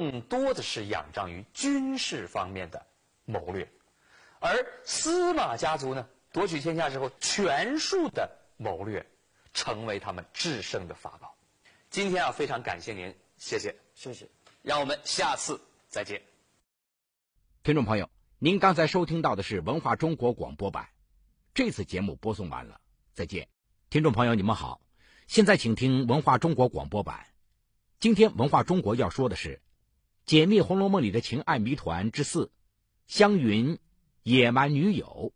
更多的是仰仗于军事方面的谋略，而司马家族呢，夺取天下之后，权术的谋略成为他们制胜的法宝。今天非常感谢您，谢谢， 谢谢， 让我们下次再见。 听众朋友，您刚才收听到的是文化中国广播版，这次节目播送完了，再见。听众朋友，你们好，现在请听文化中国广播版。今天文化中国要说的是解密《红楼梦》里的情爱谜团之4，湘云野蛮女友。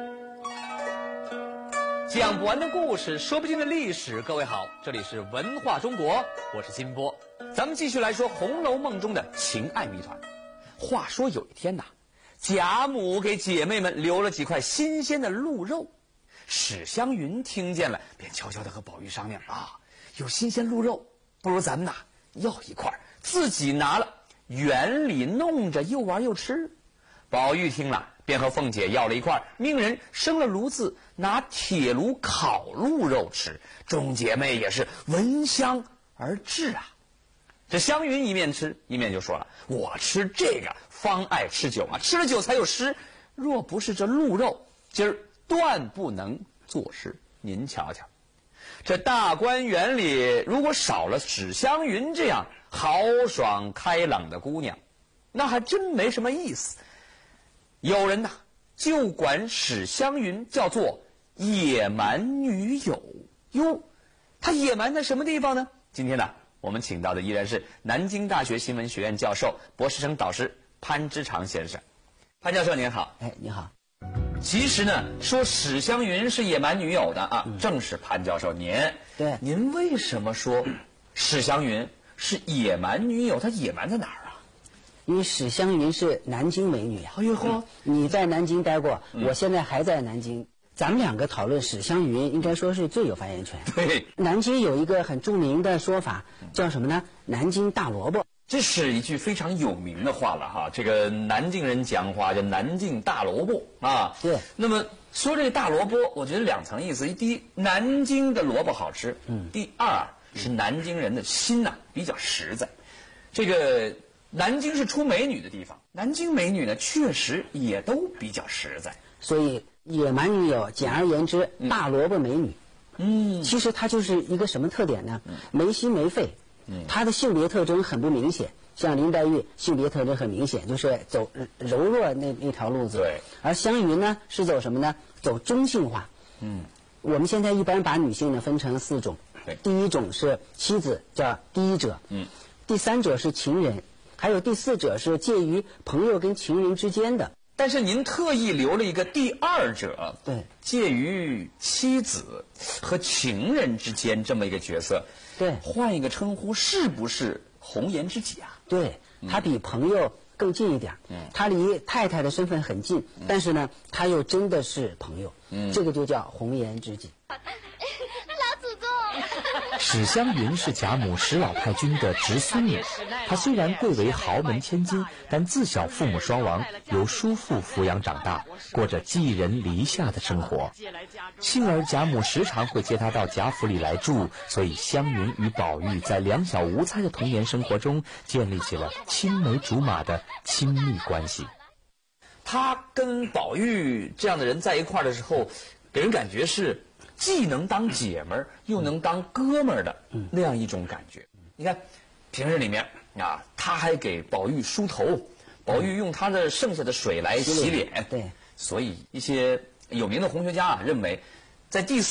讲不完的故事，说不尽的历史。各位好，这里是文化中国，我是金波。咱们继续来说《红楼梦》中的情爱谜团。话说有一天呐，贾母给姐妹们留了几块新鲜的鹿肉，史湘云听见了，便悄悄地和宝玉商量有新鲜鹿肉，不如咱们要一块，自己拿了园里弄着，又玩又吃。宝玉听了，便和凤姐要了一块，命人生了炉子，拿铁炉烤鹿肉吃。众姐妹也是闻香而至啊。这湘云一面吃一面就说了：“我吃这个方爱吃酒啊，吃了酒才有诗。若不是这鹿肉，今儿断不能作诗。您瞧瞧，这大观园里如果少了史湘云这样豪爽开朗的姑娘，那还真没什么意思。有人就管史湘云叫做野蛮女友。哟，她野蛮在什么地方呢？今天我们请到的依然是南京大学新闻学院教授、博士生导师潘之常先生。潘教授您好。 你好。 其实呢，说史湘云是野蛮女友的正是潘教授您。 对， 您为什么说史湘云是野蛮女友？她野蛮在哪儿啊？ 因为史湘云是南京美女呀。 哎呦呵， 你在南京待过，我现在还在南京。咱们两个讨论史湘云，应该说是最有发言权。 对， 南京有一个很著名的说法，叫什么呢？南京大萝卜。 这是一句非常有名的话了这个南京人讲话叫南京大萝卜对。 那么说这个大萝卜，我觉得2层意思：第一，南京的萝卜好吃；第二是南京人的心比较实在。这个南京是出美女的地方，南京美女呢确实也都比较实在。 所以野蛮女友，简而言之，大萝卜美女。其实她就是一个什么特点呢？没心没肺。她的性别特征很不明显，像林黛玉性别特征很明显，就是走柔弱那条路子。 对。 而湘云呢是走什么呢？走中性化。我们现在一般把女性呢分成4种。第一种是妻子，叫第一者。第3者是情人，还有第4者是介于朋友跟情人之间的。 但是您特意留了一个第2者， 对， 介于妻子和情人之间这么一个角色。 对， 换一个称呼，是不是红颜知己啊？ 对，他比朋友更近一点。他离太太的身份很近，但是呢，他又真的是朋友。这个就叫红颜知己。 老祖宗。 史湘云是贾母史老太君的侄孙女，她虽然贵为豪门千金，但自小父母双亡，由叔父抚养长大，过着寄人篱下的生活。幸而贾母时常会接她到贾府里来住，所以湘云与宝玉在两小无猜的童年生活中建立起了青梅竹马的亲密关系。 他跟宝玉这样的人在一块儿的时候，给人感觉是既能当姐们儿又能当哥们儿的那样一种感觉。你看平日里面他还给宝玉梳头，宝玉用他的剩下的水来洗脸。 对， 所以一些有名的红学家认为，在第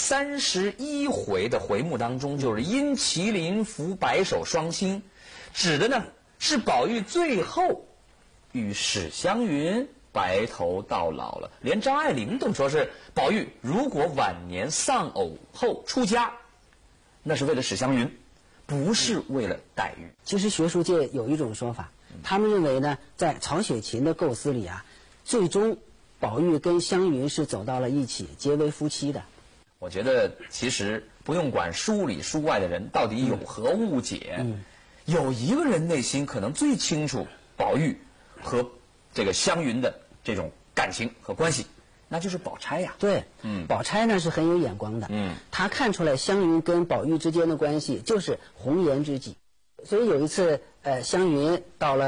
31回的回目当中，就是因麒麟伏白首双星，指的呢是宝玉最后与史湘云白头到老了。连张爱玲都说是宝玉如果晚年丧偶后出家，那是为了史湘云，不是为了黛玉。 其实学术界有一种说法，他们认为呢，在曹雪芹的构思里最终宝玉跟湘云是走到了一起，结为夫妻的。 我觉得其实不用管书里书外的人到底有何误解，有一个人内心可能最清楚宝玉和这个湘云的这种感情和关系，那就是宝钗呀。 对，宝钗呢是很有眼光的，她看出来湘云跟宝玉之间的关系就是红颜知己。所以有一次，湘云到了